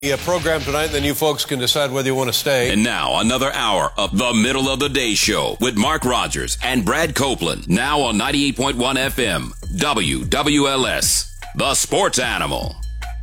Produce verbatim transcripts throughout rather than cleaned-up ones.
The program tonight, then you folks can decide whether you want to stay. And now, another hour of the Middle of the Day Show with Mark Rogers and Brad Copeland. Now on ninety-eight point one F M, W W L S, the Sports Animal.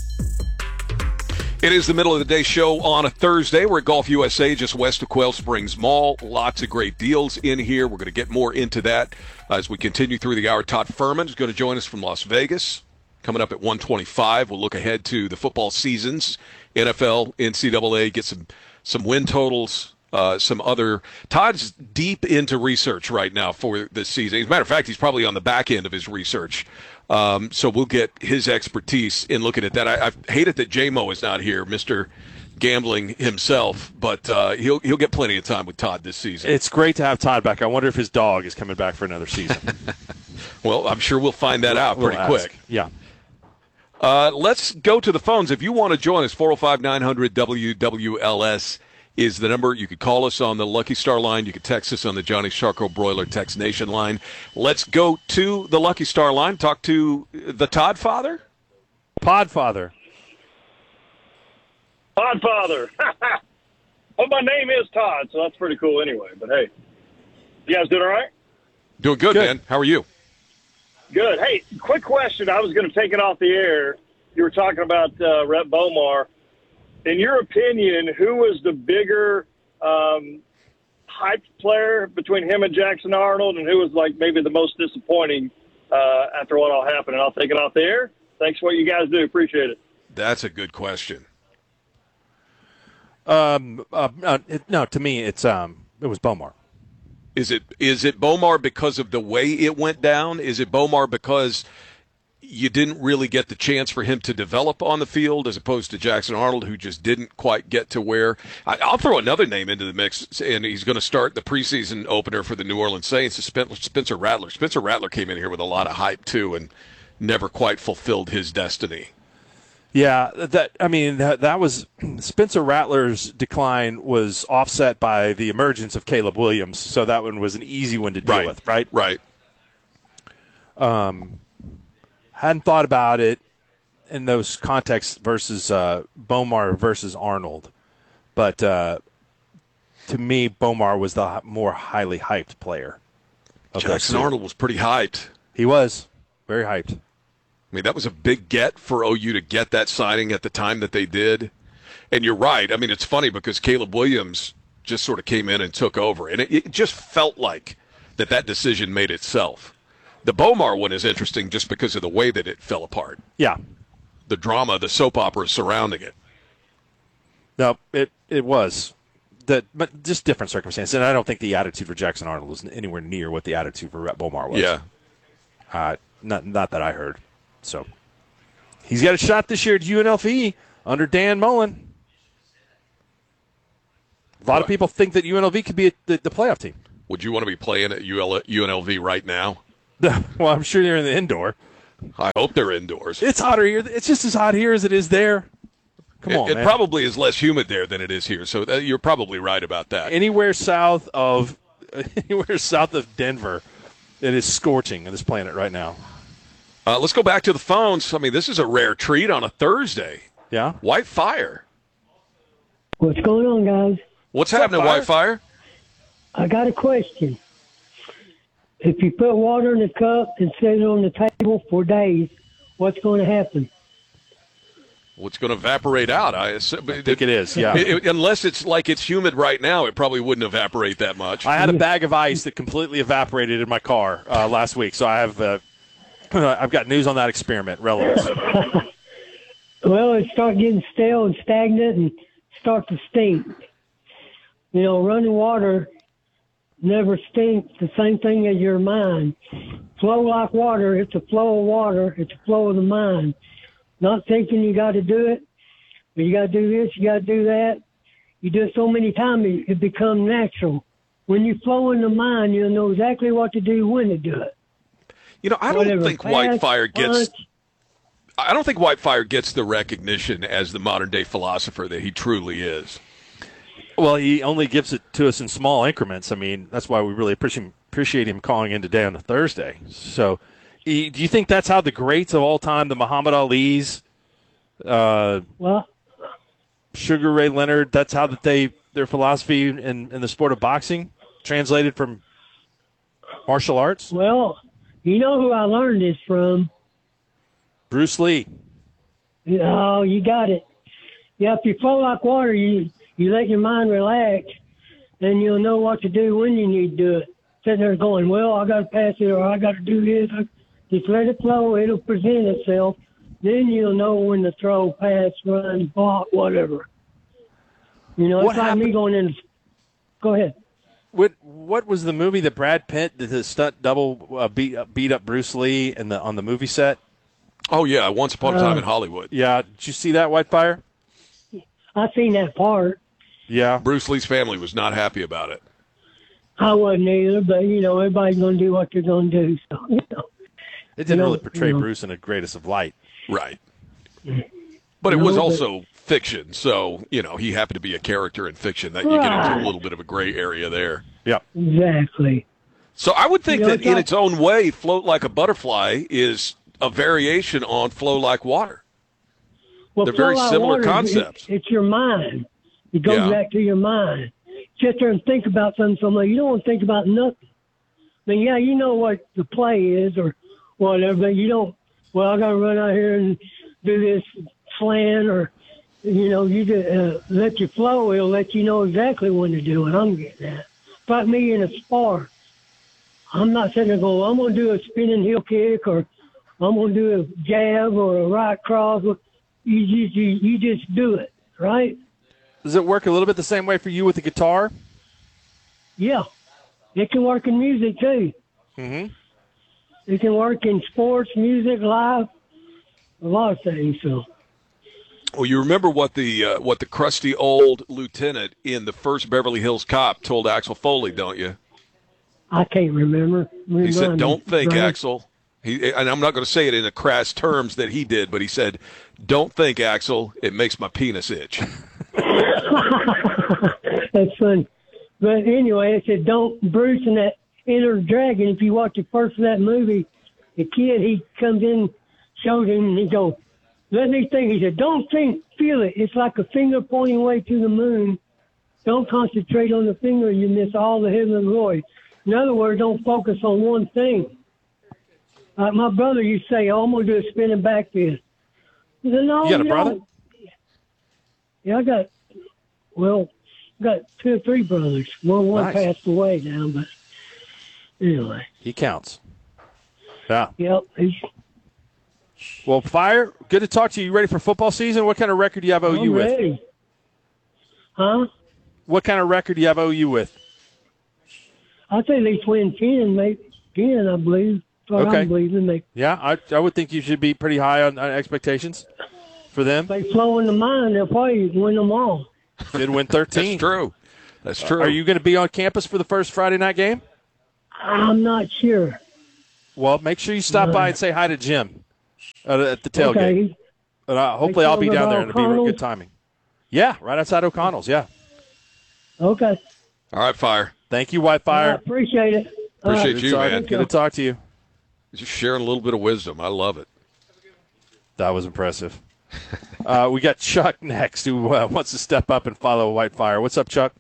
It is the Middle of the Day Show on a Thursday. We're at Golf U S A, just west of Quail Springs Mall. Lots of great deals in here. We're going to get more into that as we continue through the hour. Todd Furman is going to join us from Las Vegas. Coming up at one twenty-five, we'll look ahead to the football seasons, N F L, N C double A, get some, some win totals, uh, some other. Todd's deep into research right now for this season. As a matter of fact, he's probably on the back end of his research. Um, so we'll get his expertise in looking at that. I, I hate it that J-Mo is not here, Mister Gambling himself, but uh, he'll he'll get plenty of time with Todd this season. It's great to have Todd back. I wonder if his dog is coming back for another season. Well, I'm sure we'll find that out we'll pretty ask. quick. Yeah. Uh, let's go to the phones. If you want to join us, four oh five, nine hundred, W W L S is the number. You could call us on the Lucky Star line. You could text us on the Johnny Charco Broiler Text Nation line. Let's go to the Lucky Star line. Talk to the Todd Father. Podfather. Podfather. Well, my name is Todd, so that's pretty cool anyway. But, hey, you guys doing all right? Doing good, Good. man. How are you? Good. Hey, quick question. I was going to take it off the air. You were talking about uh, Rhett Bomar. In your opinion, who was the bigger um, hyped player between him and Jackson Arnold, and who was, like, maybe the most disappointing uh, after what all happened? And I'll take it off the air. Thanks for what you guys do. Appreciate it. That's a good question. Um, uh, uh, it, no, to me, it's um, it was Bomar. Is it is it Bomar because of the way it went down? Is it Bomar because you didn't really get the chance for him to develop on the field as opposed to Jackson Arnold, who just didn't quite get to where? I, I'll throw another name into the mix, and he's going to start the preseason opener for the New Orleans Saints, Spencer Rattler. Spencer Rattler came in here with a lot of hype, too, and never quite fulfilled his destiny. Yeah, that I mean that that was Spencer Rattler's decline was offset by the emergence of Caleb Williams, so that one was an easy one to deal Right. with, right? Right. Um, hadn't thought about it in those contexts versus uh, Bomar versus Arnold, but uh, to me, Bomar was the more highly hyped player. of those Jackson two. Arnold was pretty hyped. He was very hyped. I mean, that was a big get for O U to get that signing at the time that they did. And you're right. I mean, it's funny because Caleb Williams just sort of came in and took over. And it, it just felt like that that decision made itself. The Bomar one is interesting just because of the way that it fell apart. Yeah. The drama, the soap opera surrounding it. No, it it was. That, but just different circumstances. And I don't think the attitude for Jackson Arnold was anywhere near what the attitude for Rhett Bomar was. Yeah. Uh, not, not that I heard. So he's got a shot this year at U N L V under Dan Mullen. A lot of people think that U N L V could be the, the playoff team. Would you want to be playing at U N L V right now? Well, I'm sure they're in the indoor. I hope they're indoors. It's hotter here. It's just as hot here as it is there. Come it, on, it man. probably is less humid there than it is here, so that, you're probably right about that. Anywhere south of anywhere south of Denver, it is scorching on this planet right now. Uh, let's go back to the phones. I mean, this is a rare treat on a Thursday. Yeah. White Fire. What's going on, guys? What's, What's up, happening, Fire? White Fire? I got a question. If you put water in a cup and set it on the table for days, what's going to happen? Well, it's going to evaporate out. I, assume, I think it is, yeah. It, it, unless it's like it's humid right now, it probably wouldn't evaporate that much. I had a bag of ice that completely evaporated in my car uh, last week, so I have uh, I've got news on that experiment. Relevance. Well, it starts getting stale and stagnant and start to stink. You know, running water never stinks. The same thing as your mind. Flow like water. It's a flow of water. It's a flow of the mind. Not thinking you got to do it, but you got to do this, you got to do that. You do it so many times, it, it becomes natural. When you flow in the mind, you'll know exactly what to do, when to do it. You know, I don't Whatever, think pass, White Fire gets. punch. I don't think White Fire gets the recognition as the modern day philosopher that he truly is. Well, he only gives it to us in small increments. I mean, that's why we really appreciate appreciate him calling in today on a Thursday. So, he, do you think that's how the greats of all time, the Muhammad Ali's? Uh, Well, Sugar Ray Leonard, that's how that they their philosophy in, in the sport of boxing translated from martial arts? Well, you know who I learned this from? Bruce Lee. Oh, you got it. Yeah, if you flow like water, you, you let your mind relax, and you'll know what to do when you need to do it. Sitting there going, well, I got to pass it, or I got to do this. Just let it flow. It'll present itself. Then you'll know when to throw, pass, run, block, whatever. You know, it's What like happened- me going in. Go ahead. What what was the movie that Brad Pitt did the stunt double uh, beat uh, beat up Bruce Lee in the on the movie set? Oh, yeah, Once Upon a Time Uh, in Hollywood. Yeah, did you see that, Whitefire? I seen that part. Yeah. Bruce Lee's family was not happy about it. I wasn't either, but, you know, everybody's going to do what they're going to do. So, you know. It didn't You know, really portray you know. Bruce in the greatest of light. Right. But it No, was but- also fiction, so, you know, he happened to be a character in fiction that you get into Right. a little bit of a gray area there. Yeah. Exactly. So I would think You know, that it's in not- its own way, Float Like a Butterfly is a variation on Flow Like Water. Well, They're very flow like similar water, concepts. It, it's your mind. It goes Yeah. back to your mind. Sit there and think about something. something. You don't want to think about nothing. I mean, yeah, you know what the play is or whatever, but you don't, well, I got to run out here and do this slant or, you know, you just uh, let you flow. It'll let you know exactly when to do it. I'm getting that. It's like me in a spar. I'm not sitting there going, I'm going to do a spinning heel kick or I'm going to do a jab or a right cross. You just, you, you just do it, right? Does it work a little bit the same way for you with the guitar? Yeah. It can work in music, too. Mm-hmm. It can work in sports, music, live, a lot of things. So, Well, you remember what the uh, what the crusty old lieutenant in the first Beverly Hills Cop told Axel Foley, don't you? I can't remember. He Remind said, me, "Don't think, Brian. Axel." He, and I'm not going to say it in the crass terms that he did, but he said, "Don't think, Axel. It makes my penis itch." That's fun. But anyway, it said, don't, Bruce and that Inner Dragon, if you watch the first of that movie, the kid, he comes in, shows him, and he goes, let me think. He said, don't think, feel it. It's like a finger pointing away to the moon. Don't concentrate on the finger. You miss all the heavenly glory. In other words, don't focus on one thing. Like my brother used to say, oh, I'm going to do a spinning back fist. He said, no, You got a you brother? don't. Yeah, I got, well, got two or three brothers. One one Nice. passed away now, but anyway. He counts. Yeah. Yep. He's, Well, Fire, good to talk to you. You ready for football season? What kind of record do you have O U I'm with? ready. Huh? What kind of record do you have O U with? I'd say they win ten, maybe ten, I believe. That's what Okay. I'm believing. They Yeah, I, I would think you should be pretty high on, on expectations for them. they flow in the mind. They'll probably win them all. Did win thirteen. That's true. That's true. Are you going to be on campus for the first Friday night game? I'm not sure. Well, make sure you stop by and say hi to Jim uh, at the tailgate. Okay. And uh, hopefully I'll be talking down there about and it'll be real O'Connell's? good timing. Yeah, right outside O'Connell's, yeah. Okay. All right, Fire. Thank you, I Whitefire. appreciate it. All Appreciate right. you, Sorry, man. Good to talk to you. Just sharing a little bit of wisdom. I love it. That was impressive. uh, we got Chuck next who uh, wants to step up and follow Whitefire. What's up, Chuck?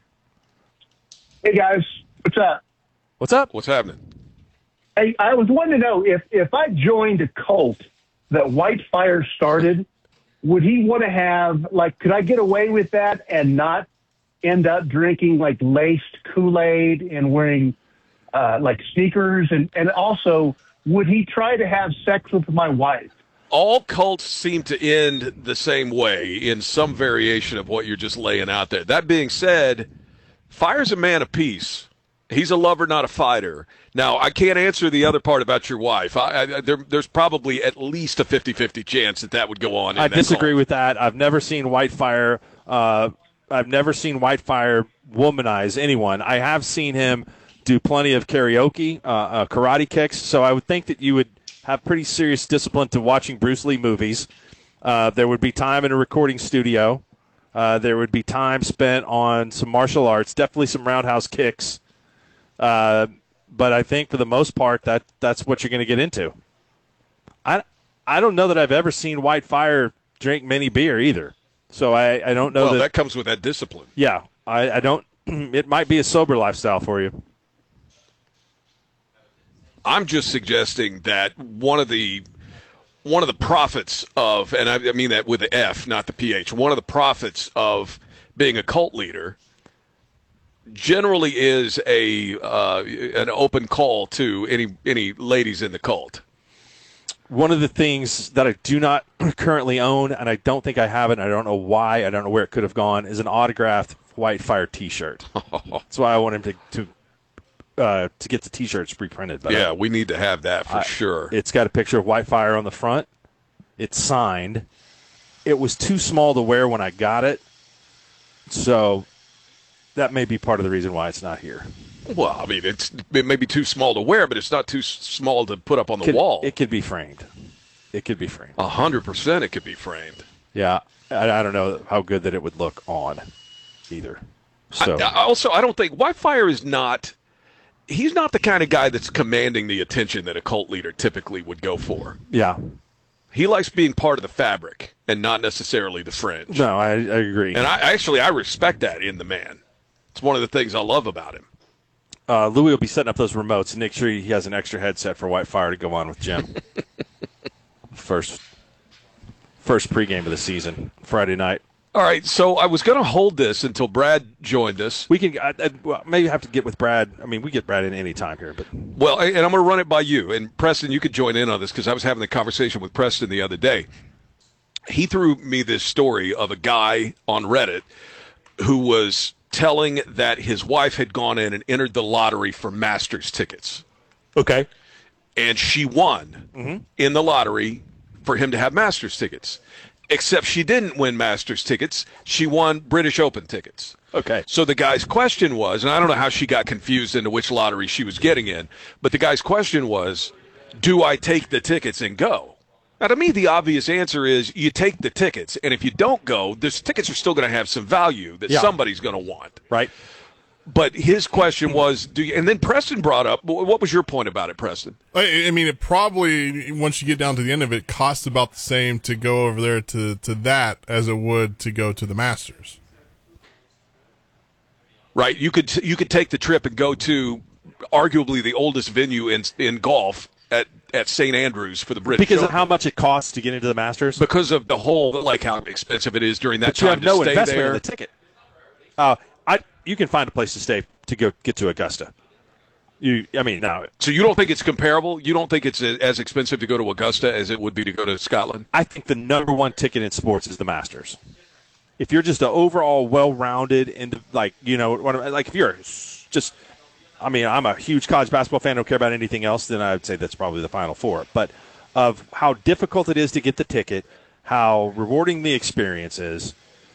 Hey guys, what's up? What's up? What's happening? Hey, I was wanting to know if if I joined a cult that Whitefire started, would he want to have like? Could I get away with that and not end up drinking like laced Kool-Aid and wearing uh, like sneakers? And and also, would he try to have sex with my wife? All cults seem to end the same way in some variation of what you're just laying out there. That being said, Fire's a man of peace. He's a lover, not a fighter. Now, I can't answer the other part about your wife. I, I, there, there's probably at least a fifty-fifty chance that that would go on. in I that disagree cult. with that. I've never seen Whitefire. Uh, I've never seen Whitefire womanize anyone. I have seen him do plenty of karaoke, uh, uh, karate kicks. So I would think that you would have pretty serious discipline to watching Bruce Lee movies. Uh, there would be time in a recording studio. Uh, there would be time spent on some martial arts, definitely some roundhouse kicks. Uh, but I think for the most part, that that's what you're going to get into. I, I don't know that I've ever seen Whitefire drink many beer either. So I, I don't know well, that, that comes with that discipline. Yeah, I, I don't. It might be a sober lifestyle for you. I'm just suggesting that one of the one of the profits of, and I, I mean that with the F, not the P H, one of the profits of being a cult leader generally is a uh, an open call to any any ladies in the cult. One of the things that I do not currently own, and I don't think I have it, and I don't know why, I don't know where it could have gone, is an autographed White Fire T-shirt. That's why I want him to to, uh, to get the T-shirts reprinted. But yeah, I, we need to have that for I, sure. It's got a picture of White Fire on the front. It's signed. It was too small to wear when I got it, so that may be part of the reason why it's not here. Well, I mean, it's it may be too small to wear, but it's not too s- small to put up on the could, wall. It could be framed. It could be framed. A hundred percent, it could be framed. Yeah, I, I don't know how good that it would look on either. So I, I also, I don't think White Fire is not. He's not the kind of guy that's commanding the attention that a cult leader typically would go for. yeah, He likes being part of the fabric and not necessarily the fringe. no, I, I agree. And I actually I respect that in the man. It's one of the things I love about him. Uh, Louis will be setting up those remotes and make sure he has an extra headset for White Fire to go on with Jim. first, first pregame of the season, Friday night. All right, so I was going to hold this until Brad joined us. We can I, I, well, maybe have to get with Brad. I mean, we get Brad in any time here, but Well, and I'm going to run it by you. And Preston, you could join in on this because I was having the conversation with Preston the other day. He threw me this story of a guy on Reddit who was telling that his wife had gone in and entered the lottery for Masters tickets. okay. And she won Mm-hmm. in the lottery for him to have Masters tickets. Except she didn't win Masters tickets. She won British Open tickets. Okay. So the guy's question was, and I don't know how she got confused into which lottery she was getting in, but the guy's question was, do I take the tickets and go? Now, to me, the obvious answer is you take the tickets, and if you don't go, those tickets are still going to have some value that Yeah. somebody's going to want. Right. But his question was, do you, and then Preston brought up, what was your point about it, Preston? I, I mean, it probably, once you get down to the end of it, costs about the same to go over there to, to that as it would to go to the Masters. Right? You could you could take the trip and go to arguably the oldest venue in in golf at, at Saint Andrews for the British Because of Open. how much it costs to get into the Masters. Because of the whole, like how expensive it is during that But time you have to no stay investment there. in the ticket. Uh, I you can find a place to stay to go get to Augusta. You, I mean, now So you don't think it's comparable? You don't think it's as expensive to go to Augusta as it would be to go to Scotland? I think the number one ticket in sports is the Masters. If you're just an overall well-rounded and like you know, what I'm- like if you're just, I mean, I'm a huge college basketball fan. Don't care about anything else. Then I would say that's probably the Final Four. But of how difficult it is to get the ticket, how rewarding the experience is,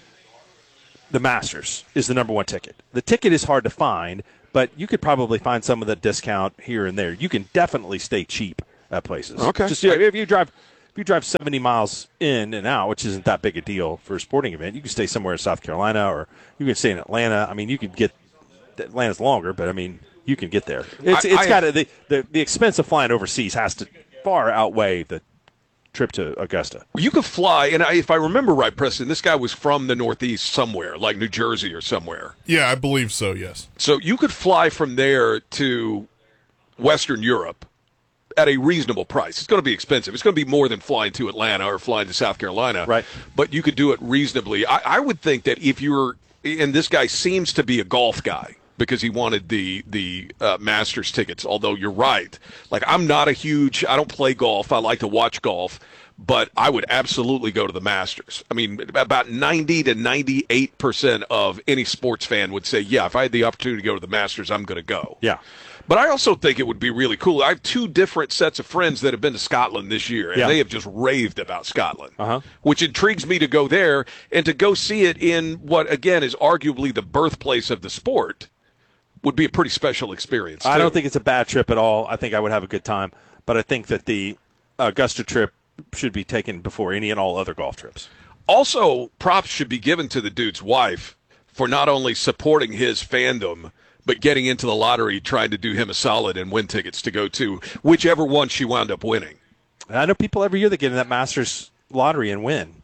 the Masters is the number one ticket. The ticket is hard to find, but you could probably find some of the discount here and there. You can definitely stay cheap at places. Okay. Just yeah, if you drive if you drive seventy miles in and out, which isn't that big a deal for a sporting event, you can stay somewhere in South Carolina or you can stay in Atlanta. I mean, you could get Atlanta's longer, but I mean, you can get there. It's I- it's I- got to, the, the the expense of flying overseas has to far outweigh the trip to Augusta. You could fly, and I, if I remember right, Preston, this guy was from the Northeast somewhere, like New Jersey or somewhere. Yeah, I believe so, yes. So you could fly from there to Western Europe at a reasonable price. It's going to be expensive. It's going to be more than flying to Atlanta or flying to South Carolina. Right. But you could do it reasonably. I, I would think that if you're, and this guy seems to be a golf guy because he wanted the the uh, Masters tickets, although you're right. Like, I'm not a huge, I don't play golf. I like to watch golf. But I would absolutely go to the Masters. I mean, about ninety to ninety-eight percent of any sports fan would say, yeah, if I had the opportunity to go to the Masters, I'm going to go. Yeah. But I also think it would be really cool. I have two different sets of friends that have been to Scotland this year, and Yeah. they have just raved about Scotland, Uh-huh. which intrigues me to go there and to go see it in what, again, is arguably the birthplace of the sport would be a pretty special experience, I too. don't think it's a bad trip at all. I think I would have a good time, but I think that the Augusta trip should be taken before any and all other golf trips. Also, props should be given to the dude's wife for not only supporting his fandom, but getting into the lottery, trying to do him a solid and win tickets to go to whichever one she wound up winning. And I know people every year that get in that Masters lottery and win.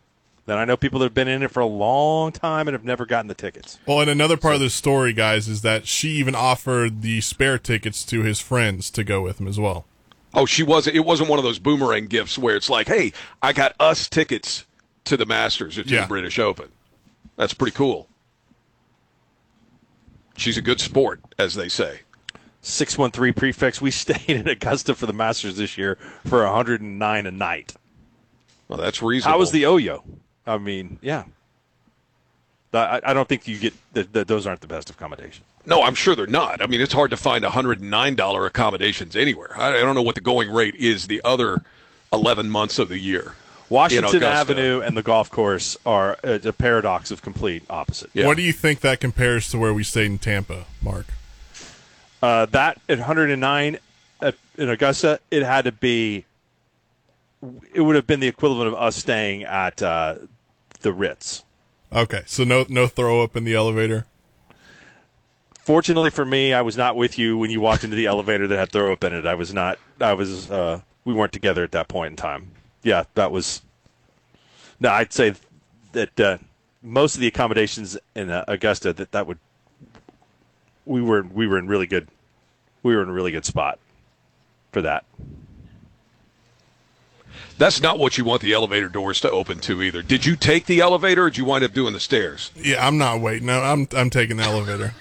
Then I know people that have been in it for a long time and have never gotten the tickets. Well, and another part so, of the story, guys, is that she even offered the spare tickets to his friends to go with him as well. Oh, she wasn't. It wasn't one of those boomerang gifts where it's like, "Hey, I got us tickets to the Masters or to yeah. the British Open." That's pretty cool. She's a good sport, as they say. six one three prefix. We stayed in Augusta for the Masters this year for one hundred nine a night. Well, that's reasonable. How was the Oyo? I mean, yeah. I, I don't think you get that. Th- those aren't the best accommodations. No, I'm sure they're not. I mean, it's hard to find one hundred nine dollars accommodations anywhere. I, I don't know what the going rate is the other eleven months of the year. Washington Avenue and the golf course are a, a paradox of complete opposite. Yeah. What do you think that compares to where we stayed in Tampa, Mark? Uh, that at one hundred nine at, in Augusta, it had to be. It would have been the equivalent of us staying at uh, the Ritz. Okay, so no no throw up in the elevator. Fortunately for me, I was not with you when you walked into the elevator that had throw up in it. I was not. I was. Uh, we weren't together at that point in time. Yeah, that was. No, I'd say that uh, most of the accommodations in uh, Augusta that that would. We were we were in really good. We were in a really good spot for that. That's not what you want the elevator doors to open to either. Did you take the elevator or did you wind up doing the stairs? Yeah, I'm not waiting. No, I'm I'm taking the elevator.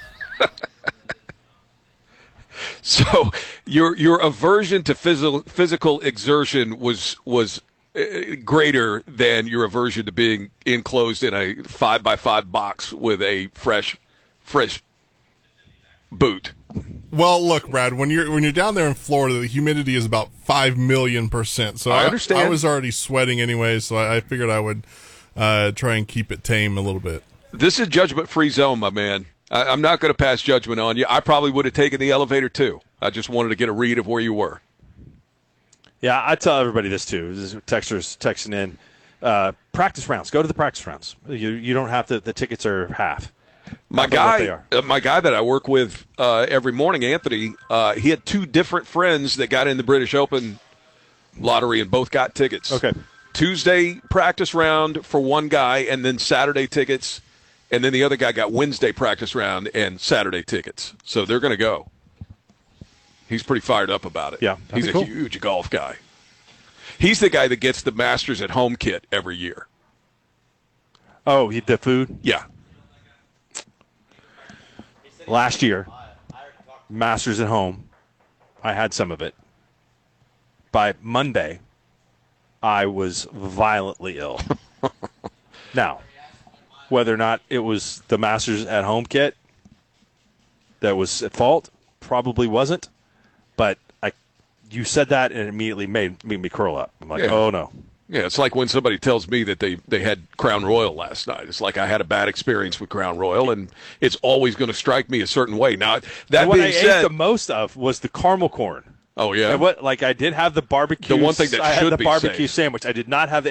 So your your aversion to physical physical exertion was was greater than your aversion to being enclosed in a five by five box with a fresh fresh boot. Well, look, Brad, when you're when you're down there in Florida, the humidity is about five million percent. So I I, understand. I was already sweating anyway, so I, I figured I would uh, try and keep it tame a little bit. This is judgment-free zone, my man. I, I'm not going to pass judgment on you. I probably would have taken the elevator too. I just wanted to get a read of where you were. Yeah, I tell everybody this too. This is texters texting in. Uh, practice rounds. Go to the practice rounds. You you don't have to. The tickets are half. My guy, uh, my guy that I work with uh, every morning, Anthony, uh, he had two different friends that got in the British Open lottery and both got tickets. Okay. Tuesday practice round for one guy, and then Saturday tickets, and then the other guy got Wednesday practice round and Saturday tickets. So they're going to go. He's pretty fired up about it. Yeah, he's a cool. huge golf guy. He's the guy that gets the Masters at Home kit every year. Oh, he, the food? Yeah. Last year, Masters at Home, I had some of it. By Monday, I was violently ill. Now, whether or not it was the Masters at Home kit that was at fault, probably wasn't. But I, you said that, and it immediately made, made me curl up. I'm like, yeah. oh, no. Yeah, it's like when somebody tells me that they, they had Crown Royal last night. It's like I had a bad experience with Crown Royal, and it's always going to strike me a certain way. Now, that and what being I said, ate the most of was the caramel corn. Oh yeah, and what like I did have the barbecue. The one thing that I should had the be barbecue safe. sandwich. I did not have the